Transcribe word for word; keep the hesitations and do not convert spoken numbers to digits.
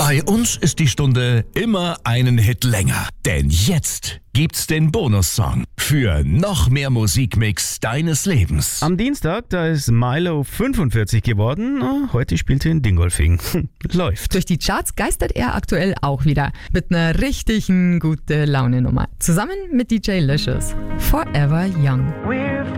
Bei uns ist die Stunde immer einen Hit länger. Denn jetzt gibt's den Bonussong für noch mehr Musikmix deines Lebens. Am Dienstag, da ist Milo fünfundvierzig geworden. Heute spielt er in Dingolfing. Läuft. Durch die Charts geistert er aktuell auch wieder. Mit einer richtigen gute Laune-Nummer. Zusammen mit D J Licious. Forever Young.